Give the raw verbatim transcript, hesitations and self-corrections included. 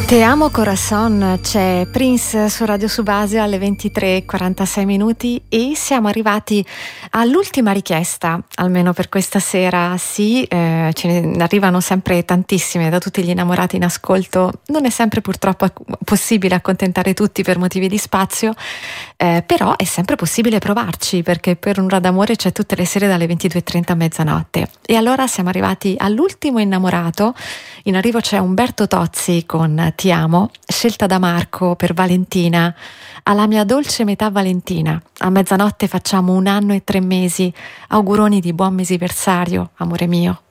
Te amo corazon, c'è Prince su Radio Subasio alle ventitré e quarantasei minuti e siamo arrivati all'ultima richiesta, almeno per questa sera. Sì, eh, ce ne arrivano sempre tantissime da tutti gli innamorati in ascolto. Non è sempre purtroppo possibile accontentare tutti per motivi di spazio, eh, però è sempre possibile provarci, perché per Un'ora d'amore c'è tutte le sere dalle ventidue e trenta a mezzanotte. E allora siamo arrivati all'ultimo innamorato. In arrivo c'è Umberto Tozzi con Ti amo, scelta da Marco per Valentina. Alla mia dolce metà Valentina, a mezzanotte facciamo un anno e tre mesi. Auguroni di buon mesiversario, amore mio.